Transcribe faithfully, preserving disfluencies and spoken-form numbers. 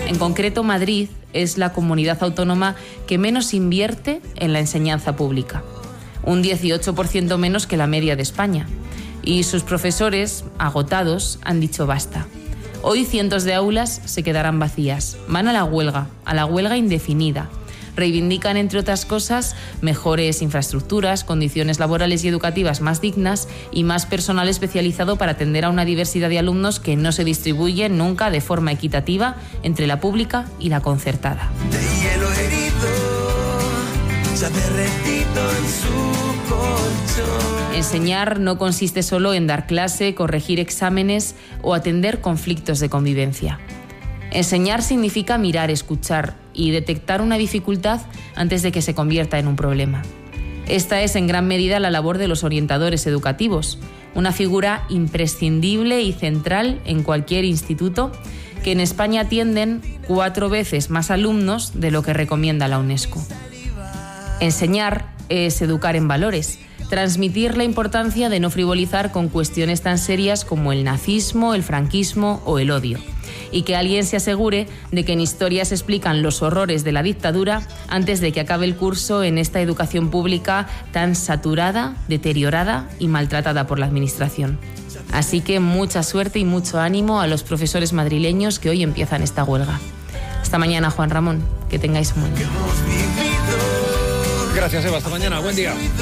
En concreto, Madrid es la comunidad autónoma que menos invierte en la enseñanza pública, un dieciocho por ciento menos que la media de España. Y sus profesores, agotados, han dicho basta. Hoy cientos de aulas se quedarán vacías. Van a la huelga, a la huelga indefinida. Reivindican, entre otras cosas, mejores infraestructuras, condiciones laborales y educativas más dignas y más personal especializado para atender a una diversidad de alumnos que no se distribuye nunca de forma equitativa entre la pública y la concertada. De hielo herido, ya derretido en su colchón. Enseñar no consiste solo en dar clase, corregir exámenes o atender conflictos de convivencia. Enseñar significa mirar, escuchar y detectar una dificultad antes de que se convierta en un problema. Esta es en gran medida la labor de los orientadores educativos, una figura imprescindible y central en cualquier instituto, que en España atienden cuatro veces más alumnos de lo que recomienda la UNESCO. Enseñar es educar en valores, transmitir la importancia de no frivolizar con cuestiones tan serias como el nazismo, el franquismo o el odio, y que alguien se asegure de que en historia se explican los horrores de la dictadura antes de que acabe el curso en esta educación pública tan saturada, deteriorada y maltratada por la administración. Así que mucha suerte y mucho ánimo a los profesores madrileños que hoy empiezan esta huelga. Hasta mañana, Juan Ramón. Que tengáis un buen día. Gracias, Eva. Hasta mañana. Buen día.